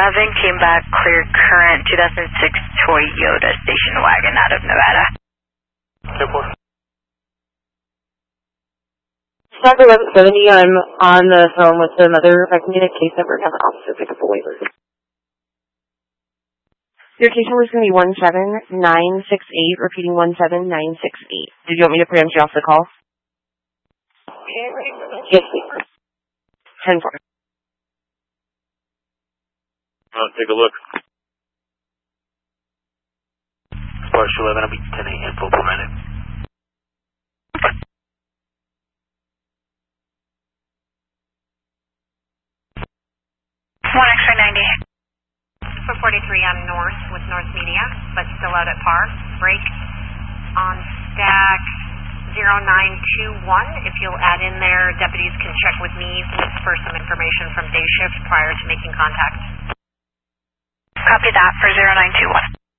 came back clear current 2006 Toyota station wagon out of Nevada. 10-4. Stock 1170, I'm on the phone with another recommended case number and have an officer pick up a waiver. Your case number is going to be 17968, repeating 17968. Did you want me to preempt you off the call? Yes, please. 10-4. I'll take a look. Sparks 11, I'll be 10 info per minute. 1X-ray 90. For 43 on North with North Media, but still out at par. Break on stack 0921. If you'll add in there, deputies can check with me for some information from day shift prior to making contact. Copy that for 0921.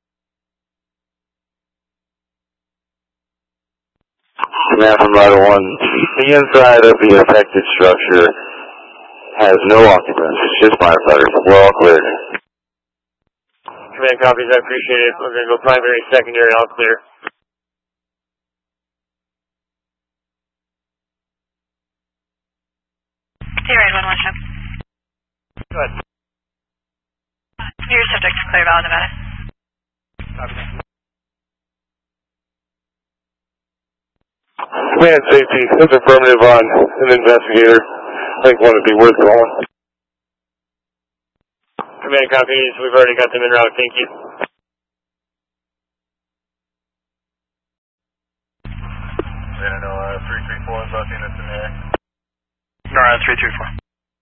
Command from Rider 1. The inside of the affected structure has no occupants. It's just firefighters. We're all cleared. Command copies, I appreciate it. We're going to go primary, secondary, all clear. Zero 1 ship. Go ahead. Your subject is clear, valid Nevada. Copy. Command safety. That's affirmative on an investigator. I think one would be worth calling. Command copies, we've already got them en route, thank you. I know 334 is about units in there. No, 334.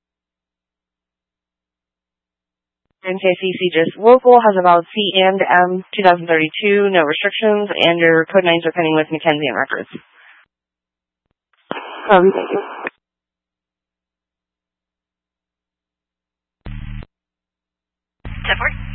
NCIC just local has about C and M 2032, no restrictions, and your code 9s are pending with Mackenzie and records. Thank you. Step forward.